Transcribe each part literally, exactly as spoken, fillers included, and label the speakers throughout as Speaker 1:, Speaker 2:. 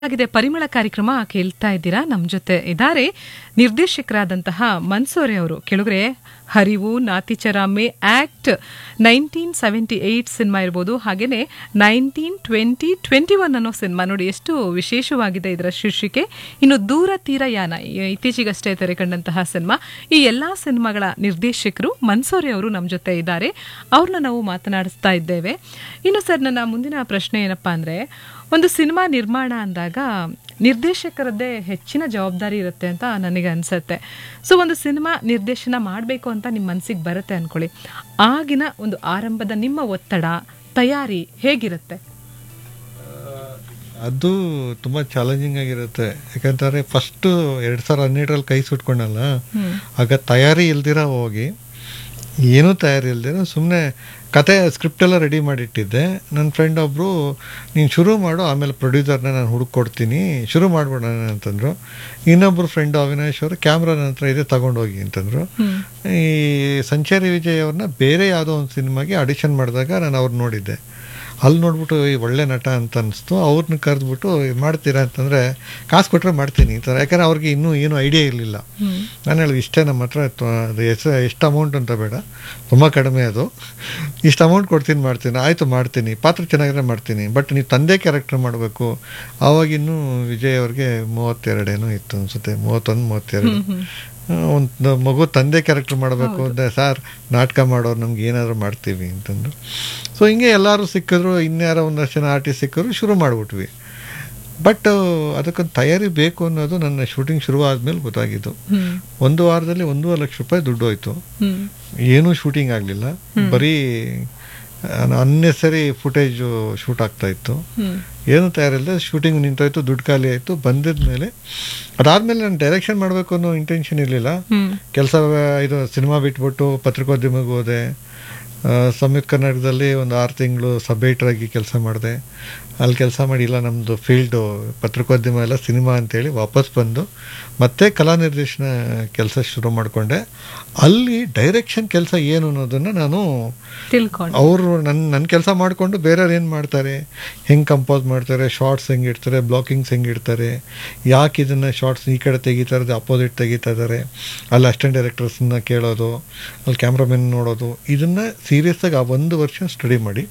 Speaker 1: ಆಗಿದೆ ಪರಿಮಳ ಕಾರ್ಯಕ್ರಮ ಕೇಳ್ತಾ ಇದ್ದೀರಾ. ನಮ್ಮ ಜೊತೆ ಇದ್ದಾರೆ ನಿರ್ದೇಶಕರಾದಂತಹ ಮನ್ಸೂರೆ ಅವರು. ಕೆಳಗರೆ ಹರಿವು, ನಾತಿಚರಾಮೆ, act nineteen seventy eight cinema ಇರ್ಬೋದು, ಹಾಗೇನೆ ನೈನ್ಟೀನ್ ಟ್ವೆಂಟಿ ಟ್ವೆಂಟಿ ಒನ್ ಅನ್ನೋ ಸಿನಿಮಾ ನೋಡಿ ಎಷ್ಟು ವಿಶೇಷವಾಗಿದೆ ಇದರ ಶೀರ್ಷಿಕೆ. ಇನ್ನು ದೂರ ತೀರ ಯಾನ ಇತ್ತೀಚೆಗಷ್ಟೇ ತೆರೆ ಕಂಡಂತಹ ಸಿನಿಮಾ. ಈ ಎಲ್ಲಾ ಸಿನಿಮಾಗಳ ನಿರ್ದೇಶಕರು ಮನ್ಸೂರೆ ಅವರು ನಮ್ಮ ಜೊತೆ ಇದ್ದಾರೆ. ಅವ್ರನ್ನ ನಾವು ಮಾತನಾಡಿಸ್ತಾ ಇದ್ದೇವೆ. ಇನ್ನು ಸರ್, ನನ್ನ ಮುಂದಿನ ಪ್ರಶ್ನೆ ಏನಪ್ಪಾ ಅಂದ್ರೆ, ಒಂದು ಸಿನಿಮಾ ನಿರ್ಮಾಣ ಅಂದಾಗ ನಿರ್ದೇಶಕರದ್ದೇ ಹೆಚ್ಚಿನ ಜವಾಬ್ದಾರಿ ಇರುತ್ತೆ ಅಂತ ನನಗೆ ಅನ್ಸುತ್ತೆ. ಸೊ ಒಂದು ಸಿನಿಮಾ ನಿರ್ದೇಶನ ಮಾಡಬೇಕು ಅಂತ ನಿಮ್ಮ ಮನಸ್ಸಿಗೆ ಬರುತ್ತೆ ಅನ್ಕೊಳ್ಳಿ, ಆಗಿನ ಒಂದು ಆರಂಭದ ನಿಮ್ಮ ಒತ್ತಡ, ತಯಾರಿ ಹೇಗಿರುತ್ತೆ?
Speaker 2: ಅದು ತುಂಬ ಚಾಲೆಂಜಿಂಗ್ ಆಗಿರುತ್ತೆ. ಯಾಕಂತಾರೆ ಫಸ್ಟ್ ಎರಡು ಸಾವಿರದ ಹನ್ನೆರಡರಲ್ಲಿ ಕೈ ಸುಟ್ಕೊಂಡಲ್ಲ, ಆಗ ತಯಾರಿ ಇಲ್ದಿರ ಹೋಗಿ, ಏನೂ ತಯಾರಿ ಇಲ್ದಿರ ಸುಮ್ಮನೆ ಕತೆ ಸ್ಕ್ರಿಪ್ಟ್ ಎಲ್ಲ ರೆಡಿ ಮಾಡಿಟ್ಟಿದ್ದೆ. ನನ್ನ ಫ್ರೆಂಡ್ ಒಬ್ಬರು, ನೀನು ಶುರು ಮಾಡು, ಆಮೇಲೆ ಪ್ರೊಡ್ಯೂಸರ್ನ ನಾನು ಹುಡುಕೊಡ್ತೀನಿ, ಶುರು ಮಾಡ್ಬಿಡೋಣ ಅಂತಂದರು. ಇನ್ನೊಬ್ಬರು ಫ್ರೆಂಡು ಅವಿನಾಶ್ ಅವರು, ಕ್ಯಾಮ್ರಾ ನನ್ನ ಹತ್ರ ಇದೆ ತಗೊಂಡೋಗಿ ಅಂತಂದರು. ಈ ಸಂಚಾರಿ ವಿಜಯ್ ಅವ್ರನ್ನ ಬೇರೆ ಯಾವುದೋ ಒಂದು ಸಿನಿಮಾಗೆ ಆಡಿಷನ್ ಮಾಡಿದಾಗ ನಾನು ಅವ್ರು ನೋಡಿದ್ದೆ. ಅಲ್ಲಿ ನೋಡ್ಬಿಟ್ಟು ಈ ಒಳ್ಳೆ ನಟ ಅಂತ ಅನಿಸ್ತು. ಅವ್ರನ್ನ ಕರೆದ್ಬಿಟ್ಟು ಮಾಡ್ತೀರಾ ಅಂತಂದರೆ, ಕಾಸು ಕೊಟ್ಟರೆ ಮಾಡ್ತೀನಿ ಅಂತ. ಯಾಕಂದರೆ ಅವ್ರಿಗೆ ಇನ್ನೂ ಏನೂ ಐಡಿಯಾ ಇರಲಿಲ್ಲ. ನಾನು ಹೇಳಿದೆ, ಇಷ್ಟೇ ನಮ್ಮ ಹತ್ರ ಅದು ಹೆಸರು ಎಷ್ಟು ಅಮೌಂಟ್ ಅಂತ ಬೇಡ, ತುಂಬ ಕಡಿಮೆ ಅದು, ಇಷ್ಟು ಅಮೌಂಟ್ ಕೊಡ್ತೀನಿ ಮಾಡ್ತೀನಿ. ಆಯಿತು ಮಾಡ್ತೀನಿ, ಪಾತ್ರ ಚೆನ್ನಾಗಿದ್ರೆ ಮಾಡ್ತೀನಿ, ಬಟ್ ನೀವು ತಂದೆ ಕ್ಯಾರೆಕ್ಟರ್ ಮಾಡಬೇಕು. ಆವಾಗಿನ್ನೂ ವಿಜಯ್ ಅವ್ರಿಗೆ ಮೂವತ್ತೆರಡೇನೋ ಇತ್ತು ಅನಿಸುತ್ತೆ, ಮೂವತ್ತೊಂದು ಮೂವತ್ತೆರಡು. ಒಂದು ಮಗು ತಂದೆ ಕ್ಯಾರೆಕ್ಟರ್ ಮಾಡಬೇಕು ಅಂದರೆ, ಸರ್ ನಾಟಕ ಮಾಡೋರು ನಮ್ಗೆ ಏನಾದರೂ ಮಾಡ್ತೀವಿ ಅಂತಂದು. ಸೊ ಹಿಂಗೆ ಎಲ್ಲರೂ ಸಿಕ್ಕಿದ್ರು, ಇನ್ಯಾರೋ ಒಂದಷ್ಟು ಜನ ಆರ್ಟಿಸ್ಟ್ ಸಿಕ್ಕಿದ್ರು, ಶುರು ಮಾಡಿಬಿಟ್ವಿ. ಬಟ್ ಅದಕ್ಕೊಂದು ತಯಾರಿ ಬೇಕು ಅನ್ನೋದು ನನ್ನ ಶೂಟಿಂಗ್ ಶುರು ಆದಮೇಲೆ ಗೊತ್ತಾಗಿದ್ದು. ಒಂದು ವಾರದಲ್ಲಿ ಒಂದೂವರೆ ಲಕ್ಷ ರೂಪಾಯಿ ದುಡ್ಡು ಹೋಯ್ತು. ಏನೂ ಶೂಟಿಂಗ್ ಆಗಲಿಲ್ಲ, ಬರೀ ಅನ್ನೆಸರಿ ಫುಟೇಜು ಶೂಟ್ ಆಗ್ತಾ ಇತ್ತು. ಏನು ತಯಾರಿಲ್ಲದೆ ಶೂಟಿಂಗ್ ನಿಂತೋಯ್ತು, ದುಡ್ಡು ಖಾಲಿ ಆಯಿತು. ಬಂದಿದ್ಮೇಲೆ ಅದಾದಮೇಲೆ ನಾನು ಡೈರೆಕ್ಷನ್ ಮಾಡಬೇಕು ಅನ್ನೋ ಇಂಟೆನ್ಷನ್ ಇರಲಿಲ್ಲ. ಕೆಲಸ ಇದು ಸಿನಿಮಾ ಬಿಟ್ಬಿಟ್ಟು ಪತ್ರಿಕೋದ್ಯಮಕ್ಕೆ ಹೋದೆ. ಸಂಯುಕ್ತ ಕರ್ನಾಟಕದಲ್ಲಿ ಒಂದು ಆರು ತಿಂಗಳು ಸಬ್ ಎಡಿಟರಾಗಿ ಕೆಲಸ ಮಾಡಿದೆ. ಅಲ್ಲಿ ಕೆಲಸ ಮಾಡಿ, ಇಲ್ಲ ನಮ್ಮದು ಫೀಲ್ಡು ಪತ್ರಿಕೋದ್ಯಮ ಎಲ್ಲ ಸಿನಿಮಾ ಅಂತೇಳಿ ವಾಪಸ್ ಬಂದು ಮತ್ತೆ ಕಲಾ ನಿರ್ದೇಶನ ಕೆಲಸ ಶುರು ಮಾಡಿಕೊಂಡೆ. ಅಲ್ಲಿ ಡೈರೆಕ್ಷನ್ ಕೆಲಸ ಏನು ಅನ್ನೋದನ್ನು ನಾನು
Speaker 1: ತಿಳ್ಕೊಂಡು,
Speaker 2: ಅವರು ನನ್ನ ನನ್ನ ಕೆಲಸ ಮಾಡಿಕೊಂಡು ಬೇರೆಯವ್ರು ಏನು ಮಾಡ್ತಾರೆ, ಹೆಂಗೆ ಕಂಪೋಸ್ ಮಾಡ್ತಾರೆ, ಶಾರ್ಟ್ಸ್ ಹೆಂಗೆ ಇಡ್ತಾರೆ, ಬ್ಲಾಕಿಂಗ್ಸ್ ಹೆಂಗೆ ಇಡ್ತಾರೆ, ಯಾಕೆ ಇದನ್ನು ಶಾರ್ಟ್ಸ್ ಈ ಕಡೆ ತೆಗಿತಾರೆ, ಅಪೋಸಿಟ್ ತೆಗಿತಾ ಇದ್ದಾರೆ, ಅಲ್ಲಿ ಅಸಿಸ್ಟೆಂಟ್ ಡೈರೆಕ್ಟರ್ಸನ್ನ ಕೇಳೋದು, ಅಲ್ಲಿ ಕ್ಯಾಮ್ರಾಮನ್ ನೋಡೋದು, ಇದನ್ನು ಸೀರಿಯಸ್ಸಾಗಿ ಆ ಒಂದು ವರ್ಷ ಸ್ಟಡಿ ಮಾಡಿ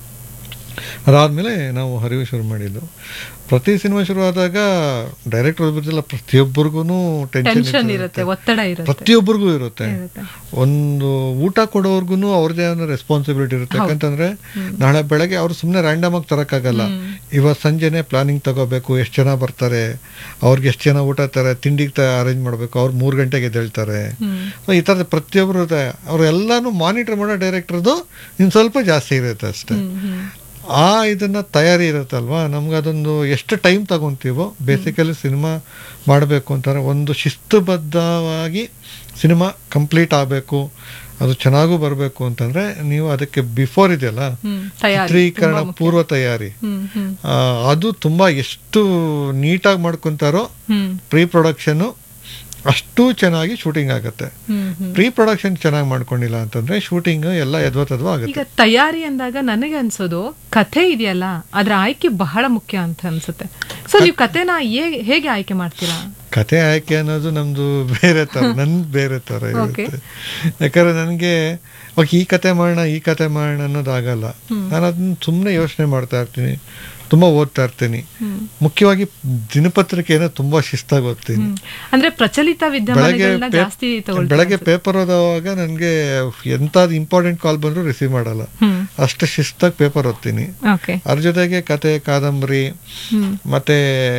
Speaker 2: ಅದಾದಮೇಲೆ ನಾವು ಹರಿವು ಶುರು ಮಾಡಿದ್ದು. ಪ್ರತಿ ಸಿನಿಮಾ ಶುರು ಆದಾಗ ಡೈರೆಕ್ಟರ್ ಒಬ್ಬರಿಲ್ಲ, ಪ್ರತಿಯೊಬ್ಬರಿಗೂ ಟೆನ್ಷನ್
Speaker 1: ಇರುತ್ತೆ, ಒತ್ತಡ ಇರುತ್ತೆ,
Speaker 2: ಪ್ರತಿಯೊಬ್ಬರಿಗೂ ಇರುತ್ತೆ. ಒಂದು ಊಟ ಕೊಡೋರ್ಗು ಅವ್ರದ್ದೇ ಅನ್ನೋ ರೆಸ್ಪಾನ್ಸಿಬಿಲಿಟಿ ಇರುತ್ತೆ. ಯಾಕಂತಂದ್ರೆ ನಾಳೆ ಬೆಳಗ್ಗೆ ಅವ್ರು ಸುಮ್ಮನೆ ರ್ಯಾಂಡಮ್ ಆಗಿ ತರೋಕ್ಕಾಗಲ್ಲ. ಇವತ್ತು ಸಂಜೆನೆ ಪ್ಲಾನಿಂಗ್ ತಗೋಬೇಕು, ಎಷ್ಟು ಜನ ಬರ್ತಾರೆ, ಅವ್ರಿಗೆ ಎಷ್ಟು ಜನ ಊಟ ತರ ತಿಂಡಿಗೆ ಅರೇಂಜ್ ಮಾಡಬೇಕು, ಅವ್ರು ಮೂರು ಗಂಟೆಗೆ ಎದ್ದೇಳ್ತಾರೆ. ಈ ಥರದ ಪ್ರತಿಯೊಬ್ಬರು ಅವರೆಲ್ಲಾನು ಮಾನಿಟರ್ ಮಾಡೋ ಡೈರೆಕ್ಟರ್ದು ಇನ್ನು ಸ್ವಲ್ಪ ಜಾಸ್ತಿ ಇರುತ್ತೆ ಅಷ್ಟೇ. ಆ ಇದನ್ನು ತಯಾರಿ ಇರುತ್ತಲ್ವ, ನಮ್ಗೆ ಅದೊಂದು ಎಷ್ಟು ಟೈಮ್ ತಗೊತೀವೋ. ಬೇಸಿಕಲಿ ಸಿನಿಮಾ ಮಾಡಬೇಕು ಅಂತಾರೆ, ಒಂದು ಶಿಸ್ತುಬದ್ಧವಾಗಿ ಸಿನಿಮಾ ಕಂಪ್ಲೀಟ್ ಆಗಬೇಕು, ಅದು ಚೆನ್ನಾಗೂ ಬರಬೇಕು ಅಂತಂದರೆ ನೀವು ಅದಕ್ಕೆ ಬಿಫೋರ್ ಇದೆಯಲ್ಲ ಚಿತ್ರೀಕರಣ ಪೂರ್ವ ತಯಾರಿ, ಅದು ತುಂಬ ಎಷ್ಟು ನೀಟಾಗಿ ಮಾಡ್ಕೊತಾರೋ ಪ್ರೀ ಪ್ರೊಡಕ್ಷನ್ನು ಅಷ್ಟು ಚೆನ್ನಾಗಿ ಶೂಟಿಂಗ್ ಆಗುತ್ತೆ. ಪ್ರೀ ಪ್ರೊಡಕ್ಷನ್ ಚೆನ್ನಾಗಿ ಮಾಡ್ಕೊಂಡಿಲ್ಲ ಅಂತಂದ್ರೆ ಶೂಟಿಂಗ್ ಎಲ್ಲ ಯದ್ವತದ್ವ ಆಗುತ್ತೆ.
Speaker 1: ಈಗ ತಯಾರಿ ಅಂದಾಗ ನನಗೆ ಅನ್ಸೋದು ಕಥೆ ಇದೆಯಲ್ಲ, ಅದ್ರ ಆಯ್ಕೆ ಬಹಳ ಮುಖ್ಯ ಅಂತ ಅನ್ಸುತ್ತೆ. ಸೊ ನೀವು ಕಥೆನ ಹೇಗೆ ಆಯ್ಕೆ ಮಾಡ್ತೀರಾ?
Speaker 2: ಕತೆ ಆಯ್ಕೆ ಅನ್ನೋದು ನಮ್ದು ಬೇರೆ ತರ, ನನ್ ಬೇರೆ ತರ ಇರುತ್ತೆ. ಯಾಕಂದ್ರೆ ನನಗೆ ಈ ಕತೆ ಮಾಡೋಣ ಈ ಕತೆ ಮಾಡೋಣ ಅನ್ನೋದು ಆಗಲ್ಲ. ನಾನು ಅದನ್ನ ಸುಮ್ಮನೆ ಯೋಚನೆ ಮಾಡ್ತಾ ಇರ್ತೀನಿ, ತುಂಬಾ ಓದ್ತಾ ಇರ್ತೀನಿ. ಮುಖ್ಯವಾಗಿ ದಿನಪತ್ರಿಕೆನ ತುಂಬಾ ಶಿಸ್ತಾಗಿ ಓದ್ತೀನಿ.
Speaker 1: ಅಂದ್ರೆ ಪ್ರಚಲಿತ ವಿದ್ಯಮಾನಗಳನ್ನ ಜಾಸ್ತಿ ತಗೊಳ್ತೀನಿ.
Speaker 2: ಬೆಳಗ್ಗೆ ಪೇಪರ್ ಓದುವಾಗ ನನಗೆ ಎಂತಾದ್ ಇಂಪಾರ್ಟೆಂಟ್ ಕಾಲ್ ಬಂದ್ರು ರಿಸೀವ್ ಮಾಡಲ್ಲ, ಅಷ್ಟು ಶಿಸ್ತಾಗಿ ಪೇಪರ್ ಓದ್ತೀನಿ. ಅದ್ರ ಜೊತೆಗೆ ಕತೆ, ಕಾದಂಬರಿ, ಮತ್ತೆ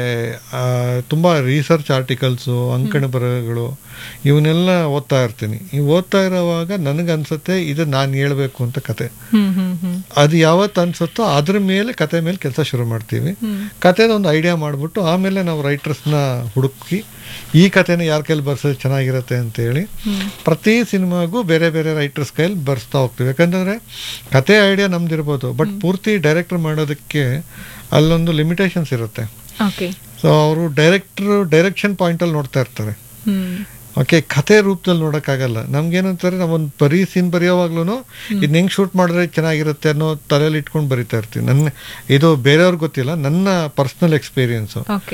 Speaker 2: ತುಂಬಾ ರಿಸರ್ಚ್ ಆರ್ಟಿಕಲ್ಸು, ಅಂಕಣ ಬರಹಗಳು, ಇವನ್ನೆಲ್ಲ ಓದ್ತಾ ಇರ್ತೀನಿ. ಈ ಓದ್ತಾ ಇರೋವಾಗ ನನಗನ್ಸುತ್ತೆ ಇದು ನಾನು ಹೇಳ್ಬೇಕು ಅಂತ ಕತೆ. ಅದು ಯಾವತ್ತು ಅನ್ಸುತ್ತೋ ಅದ್ರ ಮೇಲೆ ಕತೆ ಮೇಲೆ ಕೆಲಸ ಶುರು ಮಾಡ್ತೀವಿ. ಕತೆದ ಒಂದು ಐಡಿಯಾ ಮಾಡ್ಬಿಟ್ಟು ಆಮೇಲೆ ನಾವು ರೈಟರ್ಸ್ನ ಹುಡುಕಿ ಈ ಕತೆನ ಯಾರ ಕೈಲಿ ಬರ್ಸೋದು ಚೆನ್ನಾಗಿರುತ್ತೆ ಅಂತೇಳಿ ಪ್ರತಿ ಸಿನಿಮಾಗೂ ಬೇರೆ ಬೇರೆ ರೈಟರ್ಸ್ ಕೈಲಿ ಬರ್ಸ್ತಾ ಹೋಗ್ತೀವಿ. ಯಾಕಂತಂದ್ರೆ ಕತೆ ಐಡಿಯಾ ನಮ್ದಿರ್ಬೋದು, ಬಟ್ ಪೂರ್ತಿ ಡೈರೆಕ್ಟರ್ ಮಾಡೋದಕ್ಕೆ ಅಲ್ಲೊಂದು ಲಿಮಿಟೇಷನ್ಸ್ ಇರುತ್ತೆ. ಸೊ ಅವರು ಡೈರೆಕ್ಟರ್ ಡೈರೆಕ್ಷನ್ ಪಾಯಿಂಟಲ್ಲಿ ನೋಡ್ತಾ ಇರ್ತಾರೆ. ಓಕೆ, ಕಥೆ ರೂಪದಲ್ಲಿ ನೋಡೋಕ್ಕಾಗಲ್ಲ. ನಮ್ಗೇನಂತಾರೆ ನಾವೊಂದು ಬರೀ ಸೀನ್ ಬರೆಯೋವಾಗ್ಲೂ ಇದನ್ನ ಹೆಂಗೆ ಶೂಟ್ ಮಾಡಿದ್ರೆ ಚೆನ್ನಾಗಿರುತ್ತೆ ಅನ್ನೋ ತಲೆಯಲ್ಲಿ ಇಟ್ಕೊಂಡು ಬರಿತಾ ಇರ್ತೀವಿ. ನನ್ನ ಇದು ಬೇರೆಯವ್ರಿಗೆ ಗೊತ್ತಿಲ್ಲ, ನನ್ನ ಪರ್ಸ್ನಲ್ ಎಕ್ಸ್ಪೀರಿಯನ್ಸು.